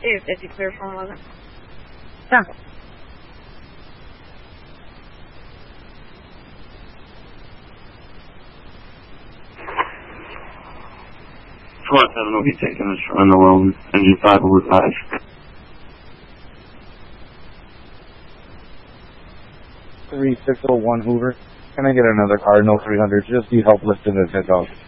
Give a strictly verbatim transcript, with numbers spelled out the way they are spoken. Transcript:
two fifty clear for eleven. Yeah. four seven will be taking us on the road, engine five over five. three six oh one Hoover. Can I get another Cardinal three hundred? Just need help lifting the head off.